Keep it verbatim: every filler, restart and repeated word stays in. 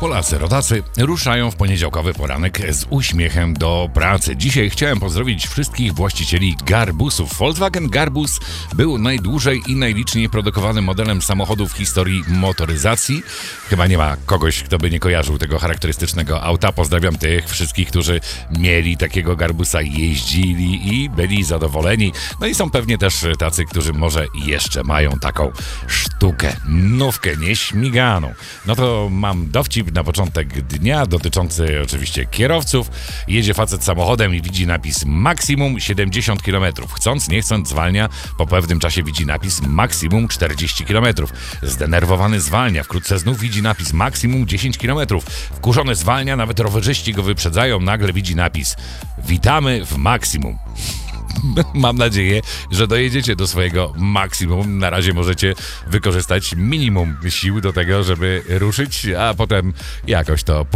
Polacy, rodacy ruszają w poniedziałkowy poranek z uśmiechem do pracy. Dzisiaj chciałem pozdrowić wszystkich właścicieli garbusów. Volkswagen Garbus był najdłużej i najliczniej produkowanym modelem samochodu w historii motoryzacji. Chyba nie ma kogoś, kto by nie kojarzył tego charakterystycznego auta. Pozdrawiam tych wszystkich, którzy mieli takiego Garbusa, jeździli i byli zadowoleni. No i są pewnie też tacy, którzy może jeszcze mają taką sztukę, nówkę nieśmiganą. No to mam dowcip na początek dnia dotyczący oczywiście kierowców. Jedzie facet samochodem i widzi napis maksimum siedemdziesiąt kilometrów. Chcąc, nie chcąc zwalnia, po pewnym czasie widzi napis maksimum czterdzieści kilometrów. Zdenerwowany zwalnia, wkrótce znów widzi napis maksimum dziesięć kilometrów. Wkurzony zwalnia, nawet rowerzyści go wyprzedzają, nagle widzi napis witamy w maksimum. Mam nadzieję, że dojedziecie do swojego maksimum. Na razie możecie wykorzystać minimum sił do tego, żeby ruszyć, a potem jakoś to